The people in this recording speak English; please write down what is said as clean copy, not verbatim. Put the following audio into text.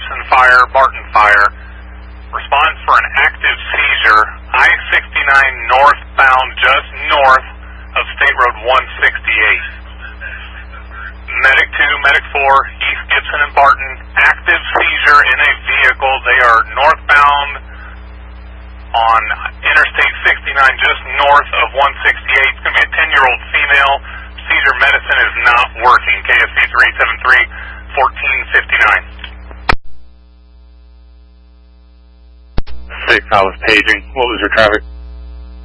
Gibson Fire, Barton Fire. Response for an active seizure, I-69 northbound, just north of State Road 168. Medic 2, Medic 4, East Gibson and Barton, active seizure in a vehicle. They are northbound on Interstate 69, just north of 168. It's going to be a 10-year-old female. Seizure medicine is not working. KFC 373-1459. 6, I was paging. What was your traffic?